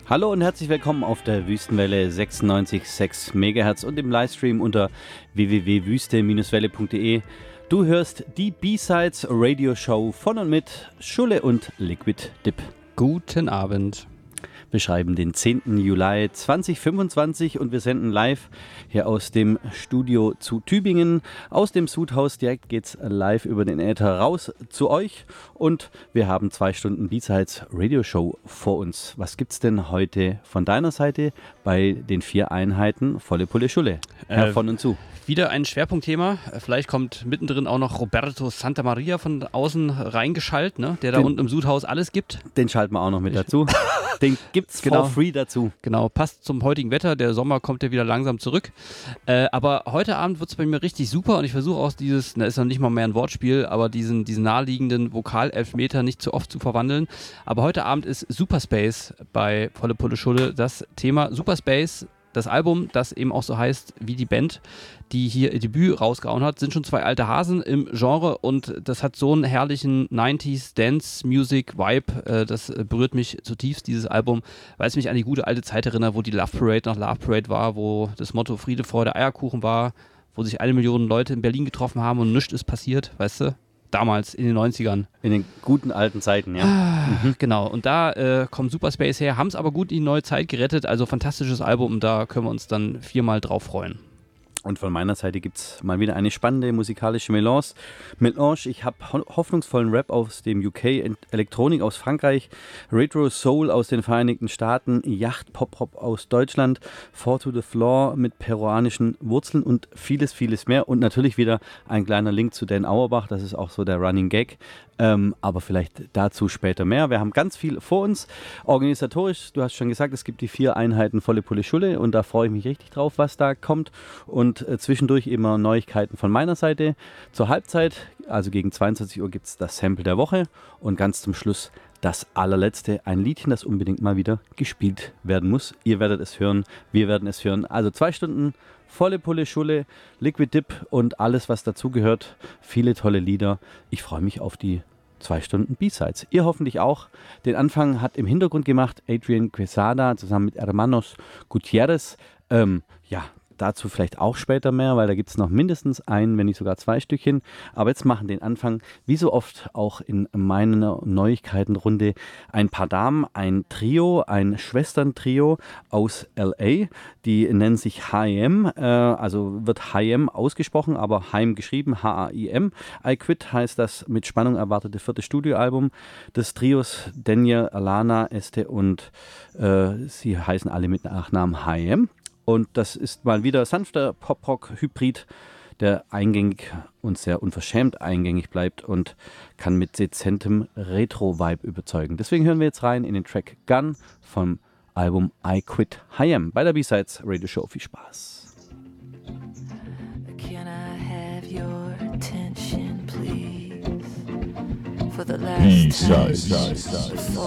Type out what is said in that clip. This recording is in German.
Hallo und herzlich willkommen auf der Wüstenwelle 96,6 MHz und im Livestream unter www.wüste-welle.de. Du hörst die B-Sides Radio Show von und mit Schulle und Liquid Dip. Guten Abend. Wir schreiben den 10. Juli 2025 und wir senden live hier aus dem Studio zu Tübingen. Aus dem Sudhaus direkt geht's live über den Äther raus zu euch und wir haben 2 Stunden B-Sides Radio Show vor uns. Was gibt's denn heute von deiner Seite bei den 4 Einheiten Volle Pulle Schulle? Herr von und zu. Wieder ein Schwerpunktthema. Vielleicht kommt mittendrin auch noch Roberto Santamaria von außen reingeschaltet, ne? Der da unten im Sudhaus alles gibt. Den schalten wir auch noch mit dazu. Den gibt's for free dazu. Genau, passt zum heutigen Wetter. Der Sommer kommt ja wieder langsam zurück. Aber heute Abend wird es bei mir richtig super und ich versuche auch dieses, ist noch nicht mal mehr ein Wortspiel, aber diesen naheliegenden Vokalelfmeter nicht zu oft zu verwandeln. Aber heute Abend ist Superspace bei Volle Pulle Schulle das Thema. Superspace, das Album, das eben auch so heißt wie die Band, die hier ihr Debüt rausgehauen hat, sind schon 2 alte Hasen im Genre und das hat so einen herrlichen 90s Dance-Music-Vibe, das berührt mich zutiefst, dieses Album, weil es mich an die gute alte Zeit erinnert, wo die Love Parade noch Love Parade war, wo das Motto Friede, Freude, Eierkuchen war, wo sich 1 Million Leute in Berlin getroffen haben und nichts ist passiert, weißt du? Damals, in den 90ern. In den guten alten Zeiten, ja. Genau, und da kommt Superspace her, haben es aber gut in die neue Zeit gerettet, also fantastisches Album und da können wir uns dann 4-mal drauf freuen. Und von meiner Seite gibt es mal wieder eine spannende musikalische Melange. Ich habe hoffnungsvollen Rap aus dem UK, Elektronik aus Frankreich, Retro Soul aus den Vereinigten Staaten, Yacht Pop-Hop aus Deutschland, Four to the Floor mit peruanischen Wurzeln und vieles, vieles mehr. Und natürlich wieder ein kleiner Link zu Dan Auerbach, das ist auch so der Running Gag. Aber vielleicht dazu später mehr. Wir haben ganz viel vor uns. Organisatorisch, du hast schon gesagt, es gibt die 4 Einheiten Volle Pulle Schulle und da freue ich mich richtig drauf, was da kommt. Und zwischendurch immer Neuigkeiten von meiner Seite. Zur Halbzeit, also gegen 22 Uhr, gibt es das Sample der Woche und ganz zum Schluss das allerletzte, ein Liedchen, das unbedingt mal wieder gespielt werden muss. Ihr werdet es hören, wir werden es hören. Also 2 Stunden Volle Pulle Schulle, Liquid Dip und alles, was dazugehört. Viele tolle Lieder. Ich freue mich auf die 2 Stunden B-Sides. Ihr hoffentlich auch. Den Anfang hat im Hintergrund gemacht Adrian Quesada zusammen mit Hermanos Gutierrez. Dazu vielleicht auch später mehr, weil da gibt es noch mindestens ein, wenn nicht sogar 2 Stückchen. Aber jetzt machen den Anfang, wie so oft auch in meiner Neuigkeitenrunde, ein paar Damen, ein Trio, ein Schwesterntrio aus L.A., die nennen sich H.I.M., also wird H.I.M. ausgesprochen, aber Haim geschrieben, H-A-I-M. I Quit heißt das mit Spannung erwartete 4. Studioalbum des Trios Daniel, Alana, Este und sie heißen alle mit Nachnamen H.I.M. Und das ist mal wieder sanfter Pop-Rock-Hybrid, der eingängig und sehr unverschämt eingängig bleibt und kann mit dezentem Retro-Vibe überzeugen. Deswegen hören wir jetzt rein in den Track Gun vom Album I Quit H.I.M. bei der B-Sides Radio Show. Viel Spaß. Can I have your attention, please? For the last time before